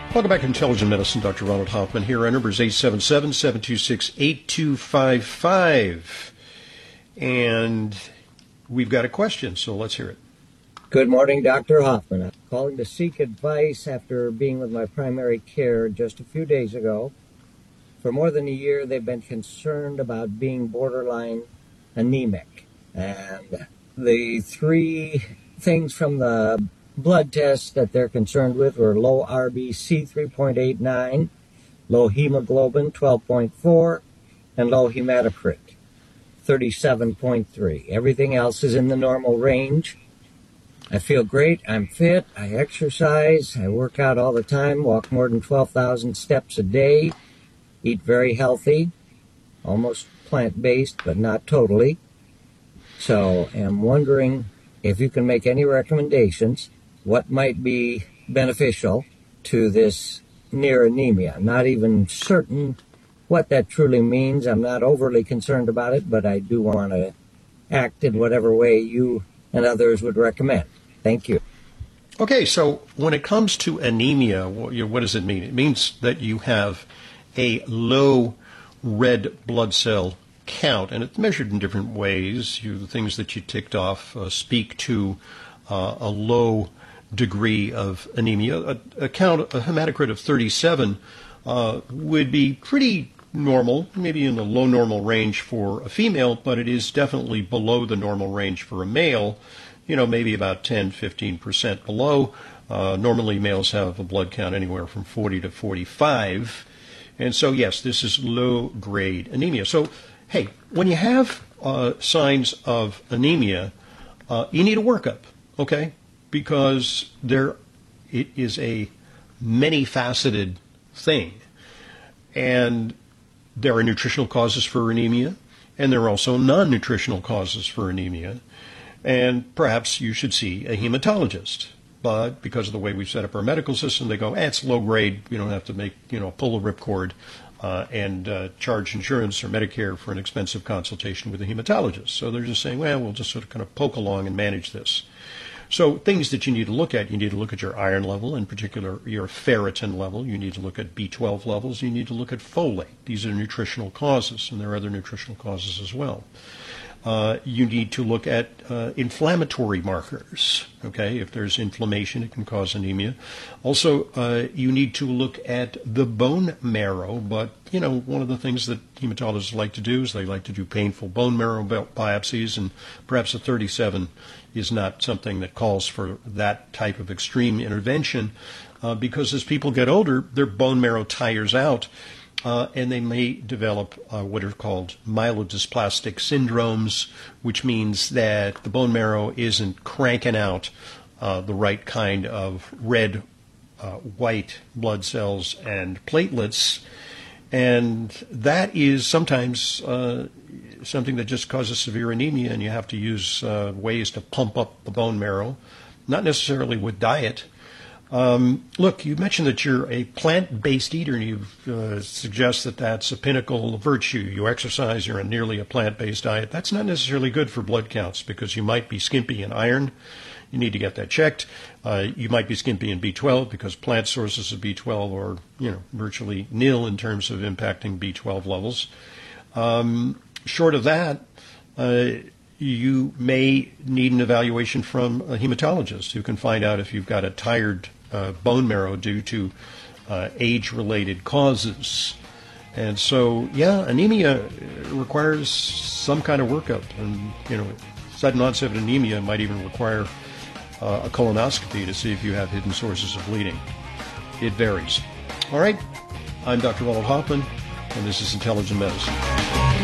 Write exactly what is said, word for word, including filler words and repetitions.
Welcome back to Intelligent Medicine. Doctor Ronald Hoffman here. Our number is eight seven seven, seven two six, eight two five five. And we've got a question, so let's hear it. Good morning, Doctor Hoffman. I'm calling to seek advice after being with my primary care just a few days ago. For more than a year, they've been concerned about being borderline anemic. And the three things from the blood tests that they're concerned with were low R B C three point eight nine, low hemoglobin twelve point four, and low hematocrit thirty-seven point three. Everything else is in the normal range. I feel great. I'm fit. I exercise. I work out all the time, walk more than twelve thousand steps a day, eat very healthy, almost plant-based, but not totally. So I'm wondering if you can make any recommendations what might be beneficial to this near anemia. I'm not even certain what that truly means. I'm not overly concerned about it, but I do want to act in whatever way you and others would recommend. Thank you. Okay, so when it comes to anemia, what does it mean? It means that you have a low red blood cell count, and it's measured in different ways. You, the things that you ticked off uh, speak to uh, a low degree of anemia. A, a count, a hematocrit of thirty-seven uh, would be pretty normal, maybe in the low normal range for a female, but it is definitely below the normal range for a male, you know, maybe about ten, fifteen percent below. Uh, normally males have a blood count anywhere from forty to forty-five. And so, yes, this is low-grade anemia. So, hey, when you have uh, signs of anemia, uh, you need a workup, okay? Because there, it is a many-faceted thing. And there are nutritional causes for anemia, and there are also non-nutritional causes for anemia. And perhaps you should see a hematologist. But because of the way we've set up our medical system, they go, eh, it's low grade. You don't have to make, you know, pull the ripcord uh, and uh, charge insurance or Medicare for an expensive consultation with a hematologist. So they're just saying, well, we'll just sort of kind of poke along and manage this. So things that you need to look at, you need to look at your iron level, in particular your ferritin level. You need to look at B twelve levels. You need to look at folate. These are nutritional causes, and there are other nutritional causes as well. Uh, you need to look at uh, inflammatory markers, okay? If there's inflammation, it can cause anemia. Also, uh, you need to look at the bone marrow, but, you know, one of the things that hematologists like to do is they like to do painful bone marrow biopsies, and perhaps a thirty-seven is not something that calls for that type of extreme intervention, uh, because as people get older, their bone marrow tires out. Uh, and they may develop uh, what are called myelodysplastic syndromes, which means that the bone marrow isn't cranking out uh, the right kind of red, uh, white blood cells and platelets. And that is sometimes uh, something that just causes severe anemia, and you have to use uh, ways to pump up the bone marrow, not necessarily with diet. Um, look, you mentioned that you're a plant-based eater, and you uh, suggest that that's a pinnacle virtue. You exercise, you're on nearly a plant-based diet. That's not necessarily good for blood counts because you might be skimpy in iron. You need to get that checked. Uh, you might be skimpy in B twelve because plant sources of B twelve are, you know, virtually nil in terms of impacting B twelve levels. Um, short of that, uh, you may need an evaluation from a hematologist who can find out if you've got a tired uh, bone marrow due to uh, age-related causes. And so, yeah, anemia requires some kind of workup. And, you know, sudden onset of anemia might even require uh, a colonoscopy to see if you have hidden sources of bleeding. It varies. All right, I'm Doctor Ronald Hoffman, and this is Intelligent Medicine.